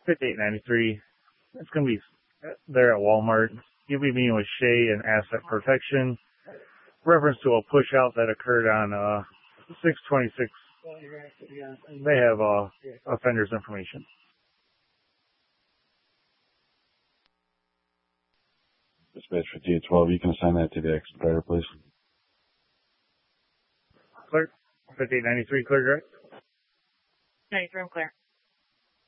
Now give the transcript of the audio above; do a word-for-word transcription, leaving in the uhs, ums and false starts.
fifty-eight ninety-three. It's going to be there at Walmart. You'll be meeting with Shay and Asset Protection. Reference to a push out that occurred on uh, six twenty-six. They have uh, offender's information. Dispatch fifty-eight twelve, you can assign that to the expediter, please. Clear. fifty-eight ninety-three, clear, direct? ninety-three, I'm clear.